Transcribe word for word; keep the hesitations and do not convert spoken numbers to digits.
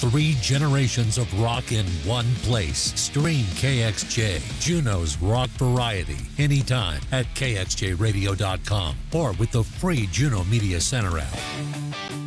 Three generations of rock in one place. Stream K X J, Juneau's rock variety, anytime at K X J radio dot com or with the free Juneau Media Center app.